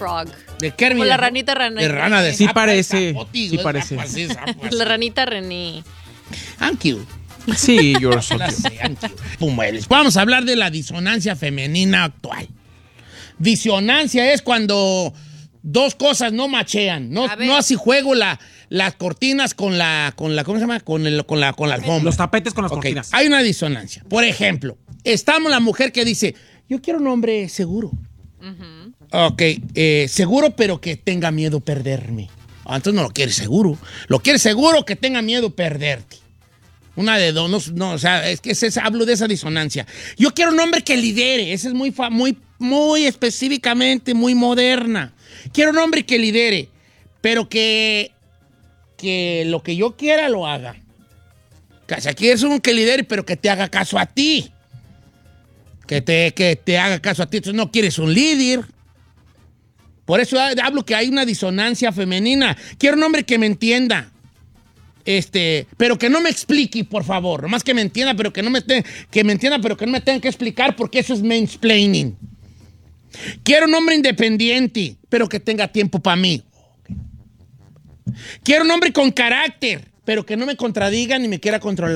Frog. ¿De Kermit? O la ranita René. De rana de Sí zapa, parece, zapotillo, sí es parece. zapa, sí, zapa, sí. La ranita René. I'm cute. Sí, you're so La cute. sé, I'm cute. Pumueles. Vamos a hablar de la disonancia femenina actual. Disonancia es cuando dos cosas no machean. No, A ver. no así juego las cortinas con la, ¿cómo se llama? Con la alfombra. Los tapetes con las Ok, cortinas. hay una disonancia. Por ejemplo, estamos la mujer que dice, yo quiero un hombre seguro. Ok, seguro pero que tenga miedo perderme. Entonces no lo quieres seguro. Lo quieres seguro que tenga miedo perderte. Una de dos, no, o sea, es que hablo de esa disonancia. Yo quiero un hombre que lidere. Esa es muy específicamente, muy moderna. Quiero un hombre que lidere, pero que lo que yo quiera lo haga. O sea, quieres un que lidere, pero que te haga caso a ti. Que te haga caso a ti. Entonces no quieres un líder. Por eso hablo que hay una disonancia femenina. Quiero un hombre que me entienda. Pero que no me explique, por favor. Nomás que me entienda, pero que no me tenga que explicar, porque eso es mansplaining. Quiero un hombre independiente, pero que tenga tiempo para mí. Quiero un hombre con carácter, pero que no me contradiga ni me quiera controlar.